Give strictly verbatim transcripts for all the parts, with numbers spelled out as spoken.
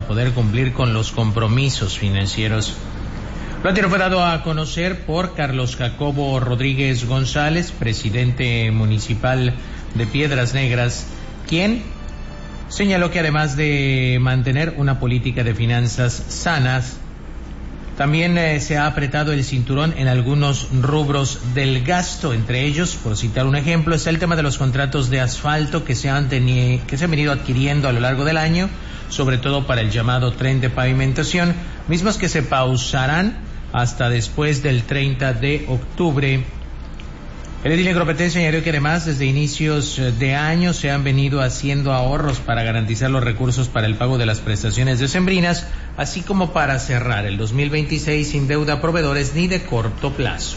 poder cumplir con los compromisos financieros. Lo anterior fue dado a conocer por Carlos Jacobo Rodríguez González, presidente municipal de Piedras Negras, quien señaló que además de mantener una política de finanzas sanas, también eh, se ha apretado el cinturón en algunos rubros del gasto. Entre ellos, por citar un ejemplo, está el tema de los contratos de asfalto que se han teni- que se han venido adquiriendo a lo largo del año, sobre todo para el llamado tren de pavimentación, mismos que se pausarán hasta después del treinta de octubre. El edil en competencia señaló que además desde inicios de año se han venido haciendo ahorros para garantizar los recursos para el pago de las prestaciones decembrinas, así como para cerrar el dos mil veintiséis sin deuda a proveedores ni de corto plazo.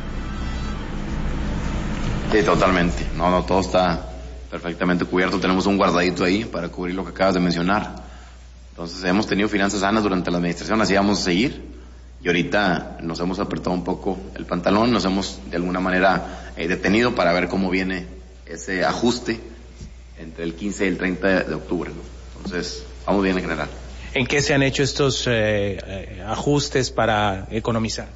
Sí, totalmente. No, no, todo está perfectamente cubierto. Tenemos un guardadito ahí para cubrir lo que acabas de mencionar. Entonces hemos tenido finanzas sanas durante la administración, así vamos a seguir. Y ahorita nos hemos apretado un poco el pantalón, nos hemos de alguna manera eh, detenido para ver cómo viene ese ajuste entre el quince y el treinta de octubre, ¿no? Entonces, vamos bien en general. ¿En qué se han hecho estos eh, eh, ajustes para economizar?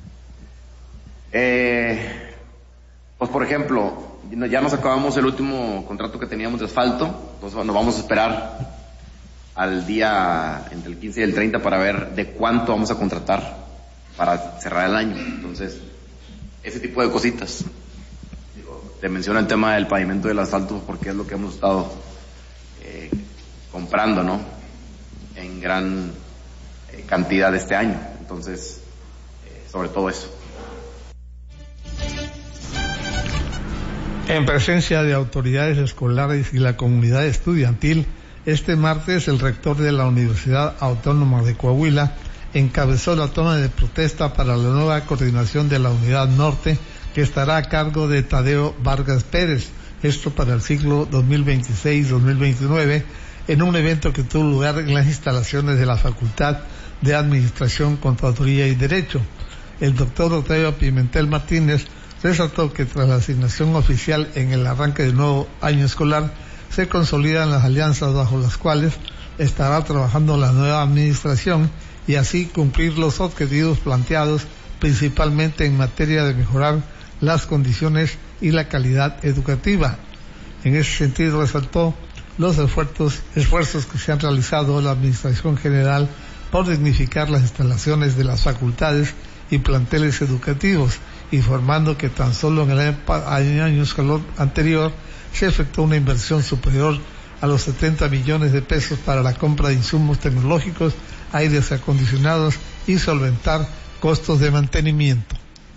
Eh, pues por ejemplo, ya nos acabamos el último contrato que teníamos de asfalto, entonces nos vamos a esperar al día entre el quince y el treinta para ver de cuánto vamos a contratar para cerrar el año. Entonces, ese tipo de cositas. Te menciono el tema del pavimento del asfalto porque es lo que hemos estado eh, comprando, ¿no? En gran eh, cantidad este año. Entonces, eh, sobre todo eso. En presencia de autoridades escolares y la comunidad estudiantil, este martes el rector de la Universidad Autónoma de Coahuila encabezó la toma de protesta para la nueva coordinación de la Unidad Norte, que estará a cargo de Tadeo Vargas Pérez, esto para el ciclo dos mil veintiséis dos mil veintinueve, en un evento que tuvo lugar en las instalaciones de la Facultad de Administración, Contaduría y Derecho. El doctor Octavio Pimentel Martínez resaltó que tras la asignación oficial en el arranque del nuevo año escolar, se consolidan las alianzas bajo las cuales estará trabajando la nueva administración y así cumplir los objetivos planteados, principalmente en materia de mejorar las condiciones y la calidad educativa. En ese sentido resaltó los esfuerzos, esfuerzos que se han realizado en la Administración General por dignificar las instalaciones de las facultades y planteles educativos, informando que tan solo en el año escolar anterior se efectuó una inversión superior a los setenta millones de pesos para la compra de insumos tecnológicos, aires acondicionados y solventar costos de mantenimiento.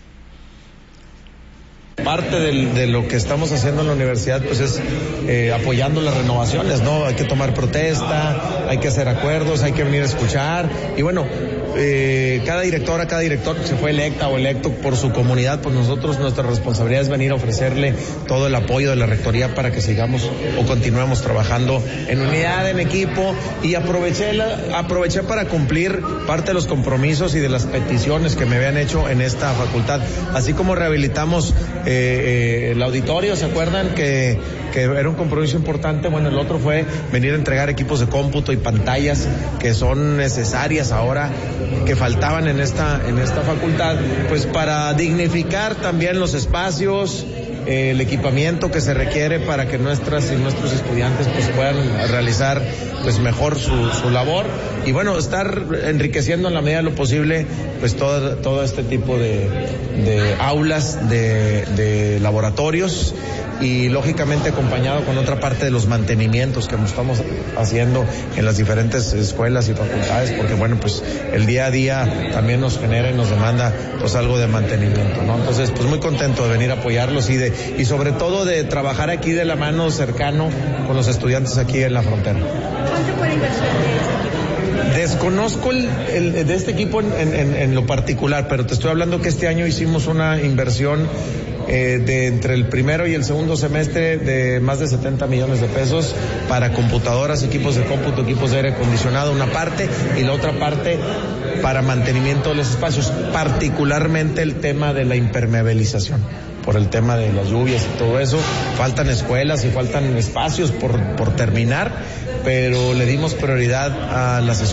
Parte de, de lo que estamos haciendo en la universidad pues es eh, apoyando las renovaciones, ¿no? Hay que tomar protesta, hay que hacer acuerdos, hay que venir a escuchar y bueno, eh, cada directora, cada director que se fue electa o electo por su comunidad, pues nosotros nuestra responsabilidad es venir a ofrecerle todo el apoyo de la rectoría para que sigamos o continuemos trabajando en unidad, en equipo y aproveché, la, aproveché para cumplir parte de los compromisos y de las peticiones que me habían hecho en esta facultad, así como rehabilitamos Eh, eh, el auditorio, ¿se acuerdan? Que, que era un compromiso importante. Bueno, el otro fue venir a entregar equipos de cómputo y pantallas que son necesarias ahora, que faltaban en esta, en esta facultad, pues para dignificar también los espacios, eh, el equipamiento que se requiere para que nuestras y nuestros estudiantes pues puedan realizar pues mejor su, su labor y bueno, estar enriqueciendo en la medida de lo posible pues todo, todo este tipo de, de aulas, de, de laboratorios y lógicamente acompañado con otra parte de los mantenimientos que estamos haciendo en las diferentes escuelas y facultades, porque bueno, pues el día a día también nos genera y nos demanda pues algo de mantenimiento, ¿no? Entonces, pues muy contento de venir a apoyarlos y de y sobre todo de trabajar aquí de la mano cercano con los estudiantes aquí en la frontera. ¿Cuánto fue la inversión de este equipo? Desconozco el, el de este equipo en, en, en lo particular, pero te estoy hablando que este año hicimos una inversión eh, de entre el primero y el segundo semestre de más de setenta millones de pesos para computadoras, equipos de cómputo, equipos de aire acondicionado, una parte, y la otra parte para mantenimiento de los espacios, particularmente el tema de la impermeabilización, por el tema de las lluvias y todo eso. Faltan escuelas y faltan espacios por, por terminar, pero le dimos prioridad a las escuelas